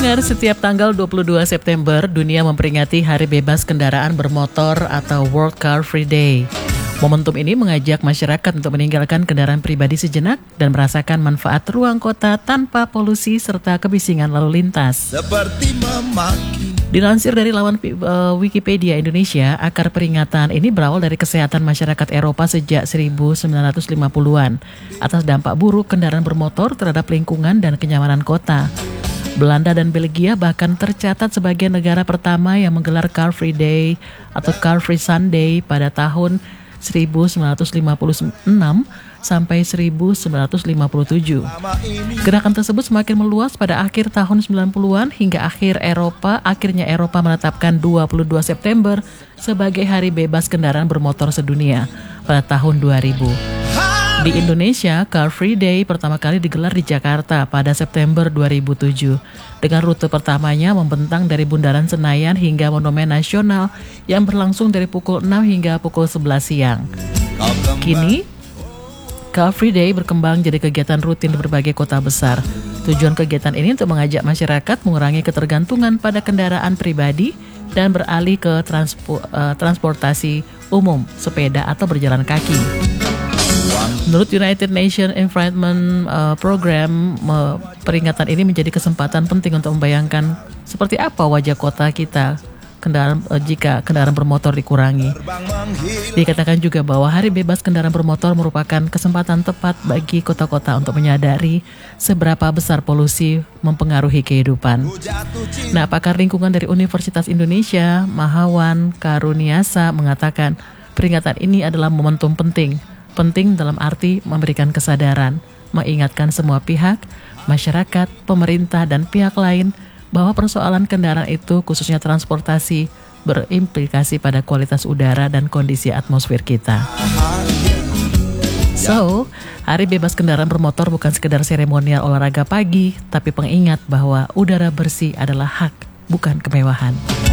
Pendengar, setiap tanggal 22 September, dunia memperingati Hari Bebas Kendaraan Bermotor atau World Car Free Day. Momentum ini mengajak masyarakat untuk meninggalkan kendaraan pribadi sejenak dan merasakan manfaat ruang kota tanpa polusi serta kebisingan lalu lintas. Dilansir dari laman Wikipedia Indonesia, akar peringatan ini berawal dari kesehatan masyarakat Eropa sejak 1950-an atas dampak buruk kendaraan bermotor terhadap lingkungan dan kenyamanan kota. Belanda dan Belgia bahkan tercatat sebagai negara pertama yang menggelar Car Free Day atau Car Free Sunday pada tahun 1956 sampai 1957. Gerakan tersebut semakin meluas pada akhir tahun 90-an hingga akhirnya Eropa menetapkan 22 September sebagai Hari Bebas Kendaraan Bermotor Sedunia pada tahun 2000. Di Indonesia, Car Free Day pertama kali digelar di Jakarta pada September 2007 dengan rute pertamanya membentang dari Bundaran Senayan hingga Monumen Nasional yang berlangsung dari pukul 6 hingga pukul 11 siang. Kini, Car Free Day berkembang jadi kegiatan rutin di berbagai kota besar. Tujuan kegiatan ini untuk mengajak masyarakat mengurangi ketergantungan pada kendaraan pribadi dan beralih ke transportasi umum, sepeda atau berjalan kaki. Menurut United Nations Environment Program, peringatan ini menjadi kesempatan penting untuk membayangkan seperti apa wajah kota kita jika kendaraan bermotor dikurangi. Dikatakan juga bahwa Hari Bebas Kendaraan Bermotor merupakan kesempatan tepat bagi kota-kota untuk menyadari seberapa besar polusi mempengaruhi kehidupan. Nah, pakar lingkungan dari Universitas Indonesia, Mahawan Karuniasa, mengatakan peringatan ini adalah momentum penting dalam arti memberikan kesadaran, mengingatkan semua pihak, masyarakat, pemerintah, dan pihak lain bahwa persoalan kendaraan itu, khususnya transportasi, berimplikasi pada kualitas udara dan kondisi atmosfer kita. So, Hari Bebas Kendaraan Bermotor bukan sekedar seremonial olahraga pagi, tapi pengingat bahwa udara bersih adalah hak, bukan kemewahan.